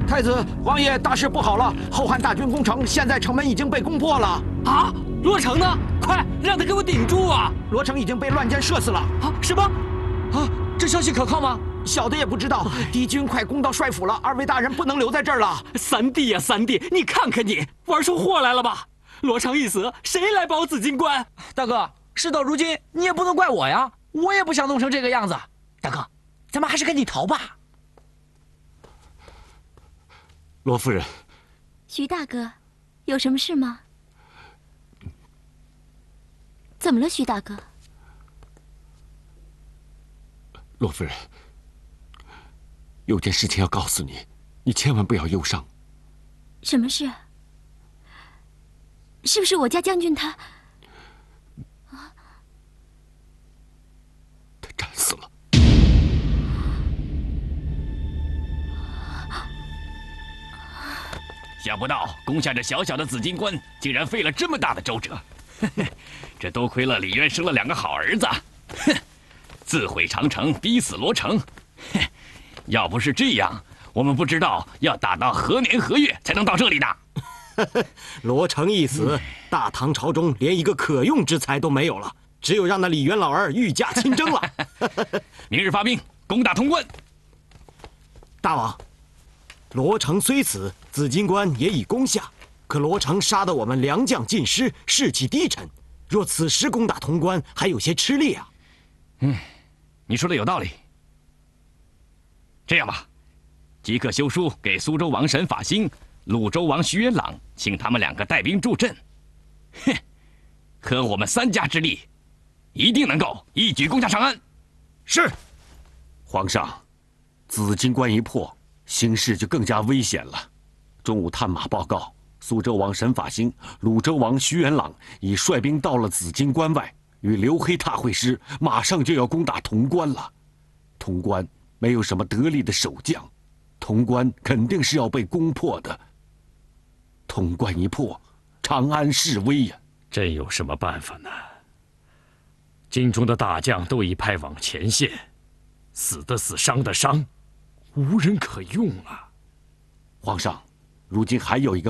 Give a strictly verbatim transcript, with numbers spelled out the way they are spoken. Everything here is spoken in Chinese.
太子王爷，大事不好了！后汉大军攻城，现在城门已经被攻破了。 啊，罗成呢？快让他给我顶住啊！ 罗成已经被乱箭射死了。 啊，什么？啊，这消息可靠吗？ 小的也不知道。敌军快攻到帅府了，二位大人不能留在这儿了。 三弟呀，三弟，你看看你，玩出祸来了吧？罗成一死，谁来保紫金关？ 大哥，事到如今，你也不能怪我呀，我也不想弄成这个样子。大哥，咱们还是赶紧逃吧。 罗夫人， 徐大哥，有什么事吗？怎么了，徐大哥？ 罗夫人，有件事情要告诉你，你千万不要忧伤。 什么事？是不是我家将军他？啊？ 他战死了。 想不到攻下这小小的紫金关，竟然费了这么大的周折。这多亏了李渊生了两个好儿子，哼，自毁长城，逼死罗成。哼，要不是这样，我们不知道要打到何年何月才能到这里的。 罗成一死，大唐朝中连一个可用之才都没有了，只有让那李渊老儿御驾亲征了。 明日发兵攻打潼关。 大王。 罗成虽死，紫金关也已攻下。可罗成杀得我们良将尽失，士气低沉。若此时攻打潼关，还有些吃力啊。 嗯，你说的有道理。这样吧，即刻修书给苏州王沈法兴、鲁州王徐元朗，请他们两个带兵助阵。哼，合我们三家之力，一定能够一举攻下长安。 是，皇上，紫金关一破。 形势就更加危险了。中午探马报告，苏州王沈法兴、鲁州王徐元朗已率兵到了紫金关外，与刘黑闼会师，马上就要攻打潼关了。潼关没有什么得力的守将，潼关肯定是要被攻破的。潼关一破，长安势危呀！ 朕有什么办法呢？京中的大将都已派往前线，死的死，伤的伤。 无人可用啊！ 皇上，如今还有一个